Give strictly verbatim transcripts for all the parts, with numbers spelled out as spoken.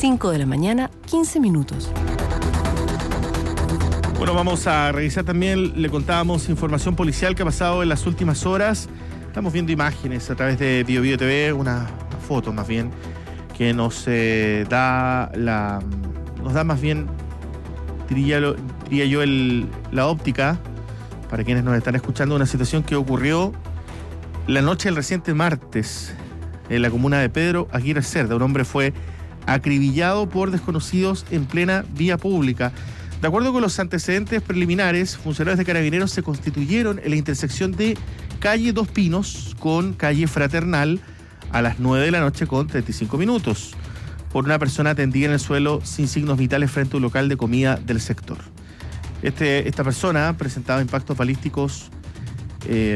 cinco de la mañana, quince minutos. Bueno, vamos a revisar también, le contábamos información policial que ha pasado en las últimas horas. Estamos viendo imágenes a través de Bio Bio T V, una, una foto más bien, que nos eh, da la nos da más bien, diría, lo, diría yo, el, la óptica, para quienes nos están escuchando, una situación que ocurrió la noche del reciente martes en la comuna de Pedro Aguirre Cerda. Un hombre fue acribillado por desconocidos en plena vía pública. De acuerdo con los antecedentes preliminares, funcionarios de Carabineros se constituyeron en la intersección de calle Dos Pinos con calle Fraternal a las nueve de la noche con treinta y cinco minutos por una persona tendida en el suelo sin signos vitales frente a un local de comida del sector. Este, esta persona presentaba impactos balísticos eh,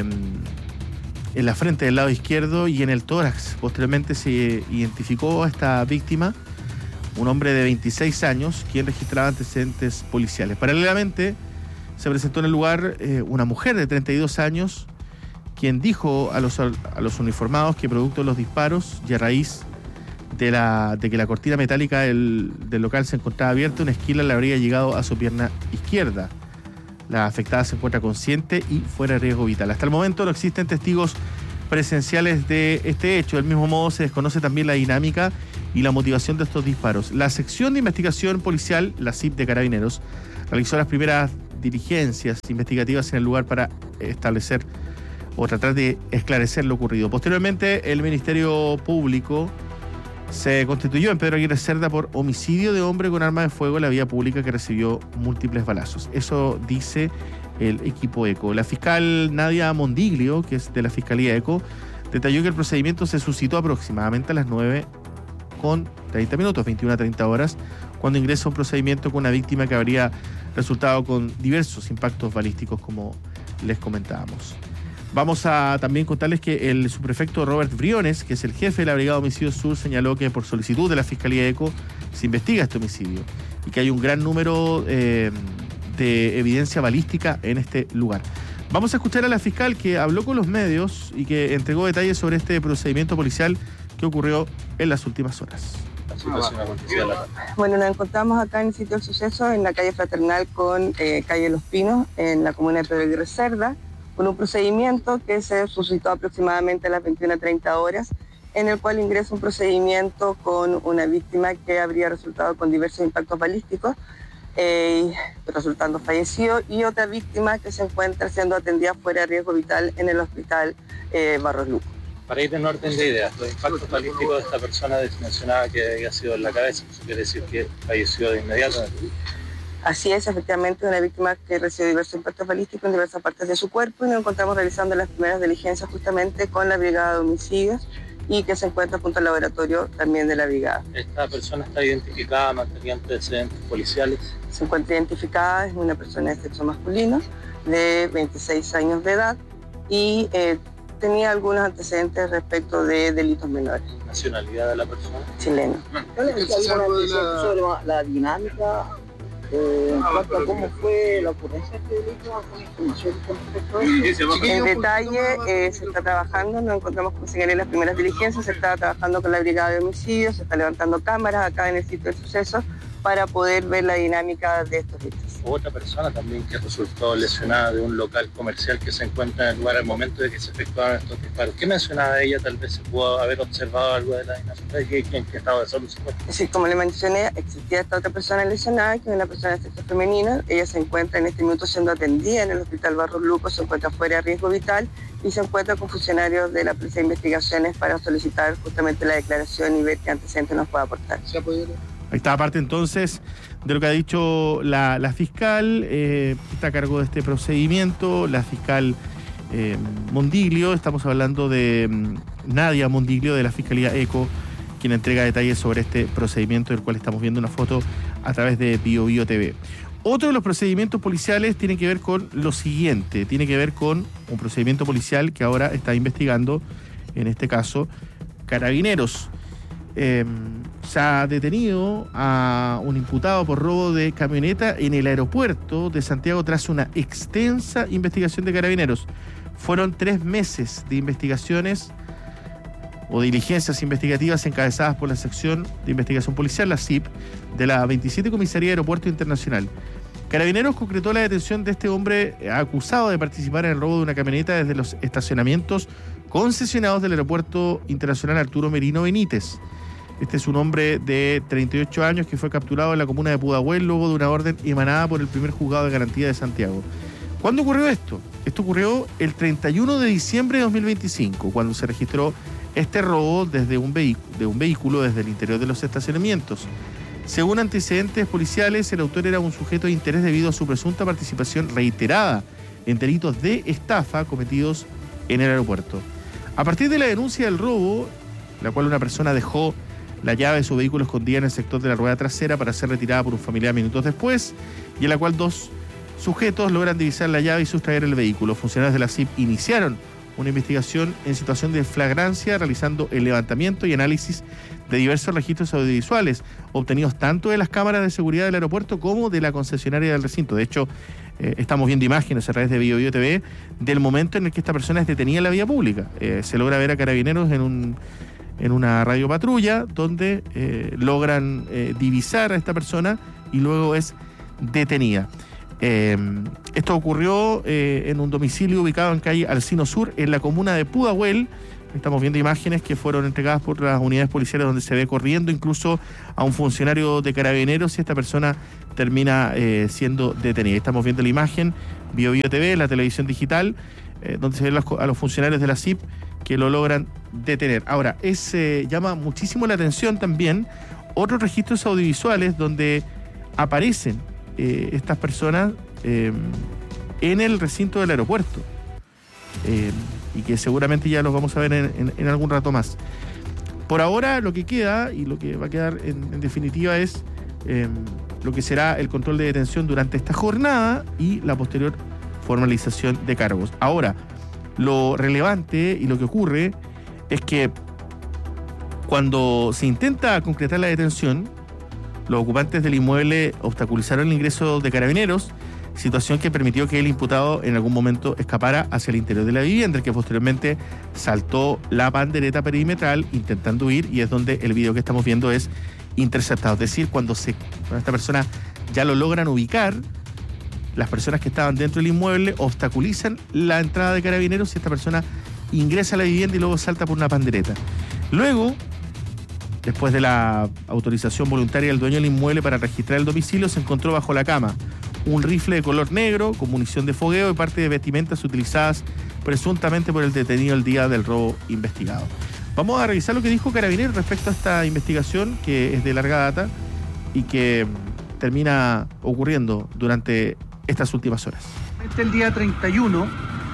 en la frente del lado izquierdo y en el tórax. Posteriormente se identificó a esta víctima, un hombre de veintiséis años, quien registraba antecedentes policiales. Paralelamente, se presentó en el lugar eh, una mujer de treinta y dos años, quien dijo a los, a los uniformados que producto de los disparos y a raíz de, la, de que la cortina metálica del, del local se encontraba abierta, una esquila le habría llegado a su pierna izquierda. La afectada se encuentra consciente y fuera de riesgo vital. Hasta el momento no existen testigos presenciales de este hecho. Del mismo modo, se desconoce también la dinámica y la motivación de estos disparos. La sección de investigación policial, la C I P de Carabineros, realizó las primeras diligencias investigativas en el lugar para establecer o tratar de esclarecer lo ocurrido. Posteriormente, el Ministerio Público se constituyó en Pedro Aguirre Cerda por homicidio de hombre con arma de fuego en la vía pública que recibió múltiples balazos. Eso dice el equipo ECO. La fiscal Nadia Mondiglio, que es de la Fiscalía ECO, detalló que el procedimiento se suscitó aproximadamente a las nueve con treinta minutos, veintiuna a treinta horas, cuando ingresa un procedimiento con una víctima que habría resultado con diversos impactos balísticos, como les comentábamos. Vamos a también contarles que el subprefecto Robert Briones, que es el jefe de la Brigada de Homicidios Sur, señaló que por solicitud de la Fiscalía ECO se investiga este homicidio y que hay un gran número eh, de evidencia balística en este lugar. Vamos a escuchar a la fiscal que habló con los medios y que entregó detalles sobre este procedimiento policial que ocurrió en las últimas horas. Bueno, nos encontramos acá en el sitio del suceso, en la calle Fraternal con eh, calle Los Pinos, en la comuna de Pedro Aguirre Cerda, con un procedimiento que se suscitó aproximadamente a las veintiuna a treinta horas, en el cual ingresa un procedimiento con una víctima que habría resultado con diversos impactos balísticos, eh, resultando fallecido, y otra víctima que se encuentra siendo atendida fuera de riesgo vital en el hospital eh, Barros Luco. Para ir en orden de ideas, los impactos balísticos de esta persona mencionaba que había sido en la cabeza, eso quiere decir que falleció de inmediato. Así es, efectivamente, una víctima que recibió diversos impactos balísticos en diversas partes de su cuerpo, y nos encontramos realizando las primeras diligencias justamente con la Brigada de Homicidios y que se encuentra junto al laboratorio también de la Brigada. ¿Esta persona está identificada, mantenía antecedentes policiales? Se encuentra identificada, es una persona de sexo masculino de veintiséis años de edad y eh, tenía algunos antecedentes respecto de delitos menores. ¿Nacionalidad de la persona? Chileno. ¿Cuál es sobre la dinámica? Eh, en cuanto a cómo fue la ocurrencia de este delito, ¿con información con respecto a eso? En detalle eh, se está trabajando, nos encontramos con señalé las primeras diligencias, se está trabajando con la Brigada de Homicidios, se está levantando cámaras acá en el sitio del suceso para poder ver la dinámica de estos hechos. Otra persona también que resultó lesionada de un local comercial que se encuentra en el lugar al momento de que se efectuaron estos disparos. ¿Qué mencionaba ella? Tal vez se pudo haber observado algo de la dinámica. ¿En qué estado de salud se encuentra? Sí, como le mencioné, existía esta otra persona lesionada, que es una persona de sexo femenino. Ella se encuentra en este minuto siendo atendida en el hospital Barros Luco, se encuentra fuera de riesgo vital y se encuentra con funcionarios de la Policía de Investigaciones para solicitar justamente la declaración y ver qué antecedentes nos puede aportar. ¿Se ha podido? Ahí está parte entonces de lo que ha dicho la, la fiscal, eh, está a cargo de este procedimiento, la fiscal eh, Mondiglio. Estamos hablando de um, Nadia Mondiglio de la Fiscalía ECO, quien entrega detalles sobre este procedimiento del cual estamos viendo una foto a través de Bio Bio T V. Otro de los procedimientos policiales tiene que ver con lo siguiente, tiene que ver con un procedimiento policial que ahora está investigando, en este caso, Carabineros. Eh, se ha detenido a un imputado por robo de camioneta en el aeropuerto de Santiago tras una extensa investigación de Carabineros. Fueron tres meses de investigaciones o diligencias investigativas encabezadas por la sección de investigación policial, la S I P, de la veintisiete Comisaría de Aeropuerto Internacional. Carabineros concretó la detención de este hombre acusado de participar en el robo de una camioneta desde los estacionamientos concesionados del Aeropuerto Internacional Arturo Merino Benítez. Este es un hombre de treinta y ocho años que fue capturado en la comuna de Pudahuel luego de una orden emanada por el primer juzgado de garantía de Santiago. ¿Cuándo ocurrió esto? Esto ocurrió el treinta y uno de diciembre de dos mil veinticinco, cuando se registró este robo desde un vehículo, de un vehículo desde el interior de los estacionamientos. Según antecedentes policiales, el autor era un sujeto de interés debido a su presunta participación reiterada en delitos de estafa cometidos en el aeropuerto. A partir de la denuncia del robo, la cual una persona dejó la llave de su vehículo escondida en el sector de la rueda trasera para ser retirada por un familiar minutos después, y en la cual dos sujetos logran divisar la llave y sustraer el vehículo. Funcionarios de la S I P iniciaron una investigación en situación de flagrancia, realizando el levantamiento y análisis de diversos registros audiovisuales, obtenidos tanto de las cámaras de seguridad del aeropuerto como de la concesionaria del recinto. De hecho, eh, estamos viendo imágenes a través de Bio Bio T V del momento en el que esta persona es detenida en la vía pública. Eh, se logra ver a Carabineros en un en una radiopatrulla donde eh, logran eh, divisar a esta persona y luego es detenida. Eh, esto ocurrió eh, en un domicilio ubicado en calle Alcino Sur, en la comuna de Pudahuel. Estamos viendo imágenes que fueron entregadas por las unidades policiales donde se ve corriendo incluso a un funcionario de Carabineros y esta persona termina eh, siendo detenida. Estamos viendo la imagen, Bio Bio T V, la televisión digital, eh, donde se ven a los funcionarios de la S I P que lo logran detener. Ahora, es, eh, llama muchísimo la atención también otros registros audiovisuales donde aparecen eh, estas personas eh, en el recinto del aeropuerto. Eh, y que seguramente ya los vamos a ver en, en, en algún rato más. Por ahora lo que queda y lo que va a quedar en, en definitiva es eh, lo que será el control de detención durante esta jornada y la posterior formalización de cargos. Ahora, lo relevante y lo que ocurre es que cuando se intenta concretar la detención, los ocupantes del inmueble obstaculizaron el ingreso de Carabineros, situación que permitió que el imputado en algún momento escapara hacia el interior de la vivienda, que posteriormente saltó la pandereta perimetral intentando huir, y es donde el video que estamos viendo es interceptado. Es decir, cuando, se, cuando esta persona ya lo logran ubicar, las personas que estaban dentro del inmueble obstaculizan la entrada de Carabineros y esta persona ingresa a la vivienda y luego salta por una pandereta. Luego, después de la autorización voluntaria del dueño del inmueble para registrar el domicilio, se encontró bajo la cama un rifle de color negro con munición de fogueo y parte de vestimentas utilizadas presuntamente por el detenido el día del robo investigado. Vamos a revisar lo que dijo Carabineros respecto a esta investigación, que es de larga data y que termina ocurriendo durante estas últimas horas. El día treinta y uno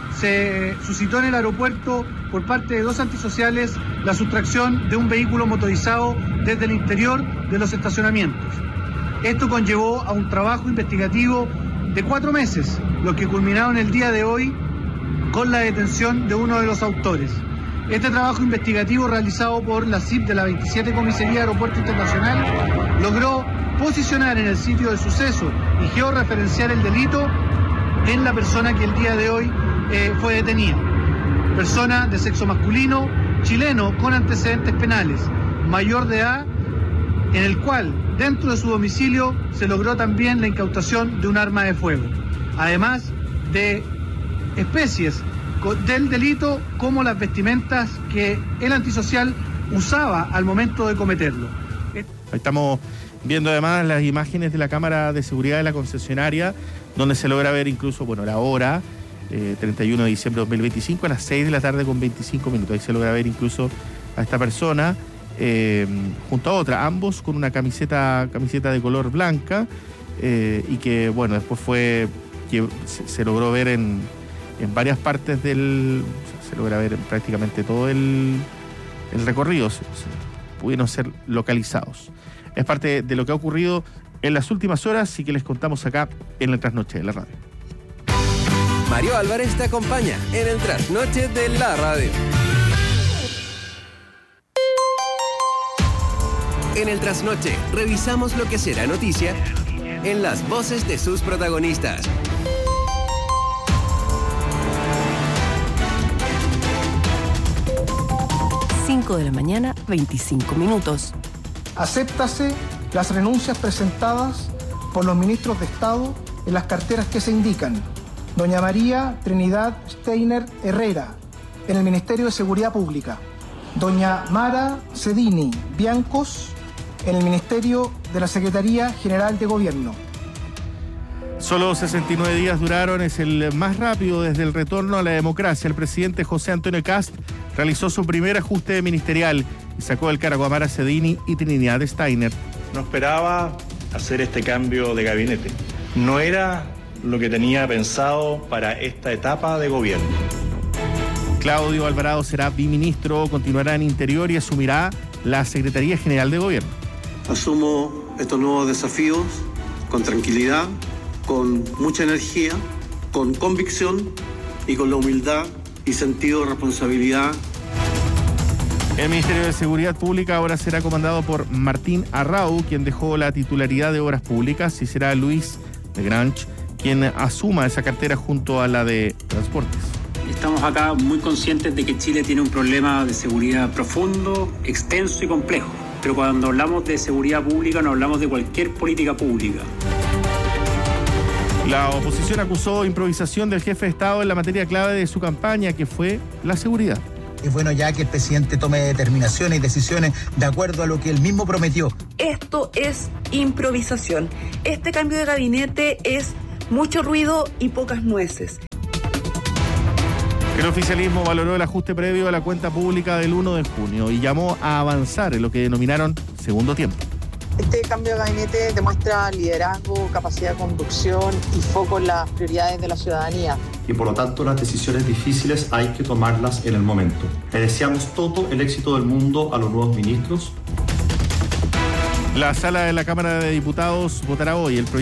se suscitó en el aeropuerto por parte de dos antisociales la sustracción de un vehículo motorizado desde el interior de los estacionamientos. Esto conllevó a un trabajo investigativo de cuatro meses, lo que culminaron el día de hoy con la detención de uno de los autores. Este trabajo investigativo realizado por la S I P de la veintisiete Comisaría de Aeropuerto Internacional logró posicionar en el sitio del suceso y georreferenciar el delito en la persona que el día de hoy eh, fue detenida. Persona de sexo masculino, chileno, con antecedentes penales, mayor de edad, en el cual dentro de su domicilio se logró también la incautación de un arma de fuego, además de especies del delito como las vestimentas que el antisocial usaba al momento de cometerlo. Ahí estamos viendo además las imágenes de la cámara de seguridad de la concesionaria, donde se logra ver incluso, bueno, la hora, eh, treinta y uno de diciembre de dos mil veinticinco, a las seis de la tarde con veinticinco minutos. Ahí se logra ver incluso a esta persona eh, junto a otra, ambos con una camiseta, camiseta de color blanca, eh, y que, bueno, después fue, que se, se logró ver en, en varias partes del, o sea, se logra ver en prácticamente todo el, el recorrido, se, se, pudieron ser localizados. Es parte de lo que ha ocurrido en las últimas horas y que les contamos acá en el Trasnoche de la Radio. Mario Álvarez te acompaña en el Trasnoche de la Radio. En el Trasnoche revisamos lo que será noticia en las voces de sus protagonistas. cinco de la mañana, veinticinco minutos. Acéptase las renuncias presentadas por los ministros de Estado en las carteras que se indican. Doña María Trinidad Steiner Herrera, en el Ministerio de Seguridad Pública. Doña Mara Cedini Biancos, en el Ministerio de la Secretaría General de Gobierno. Solo sesenta y nueve días duraron, es el más rápido desde el retorno a la democracia. El presidente José Antonio Kast realizó su primer ajuste ministerial y sacó del cargo a Mara Cedini y Trinidad Steiner. No esperaba hacer este cambio de gabinete. No era lo que tenía pensado para esta etapa de gobierno. Claudio Alvarado será biministro, continuará en Interior y asumirá la Secretaría General de Gobierno. Asumo estos nuevos desafíos con tranquilidad, con mucha energía, con convicción y con la humildad y sentido de responsabilidad. El Ministerio de Seguridad Pública ahora será comandado por Martín Arrau, quien dejó la titularidad de Obras Públicas, y será Luis de Grange quien asuma esa cartera junto a la de Transportes. Estamos acá muy conscientes de que Chile tiene un problema de seguridad profundo, extenso y complejo. Pero cuando hablamos de seguridad pública no hablamos de cualquier política pública. La oposición acusó improvisación del jefe de Estado en la materia clave de su campaña, que fue la seguridad. Es bueno ya que el presidente tome determinaciones y decisiones de acuerdo a lo que él mismo prometió. Esto es improvisación. Este cambio de gabinete es mucho ruido y pocas nueces. El oficialismo valoró el ajuste previo a la cuenta pública del uno de junio y llamó a avanzar en lo que denominaron segundo tiempo. Este cambio de gabinete demuestra liderazgo, capacidad de conducción y foco en las prioridades de la ciudadanía. Y por lo tanto las decisiones difíciles hay que tomarlas en el momento. Le deseamos todo el éxito del mundo a los nuevos ministros. La sala de la Cámara de Diputados votará hoy el proyecto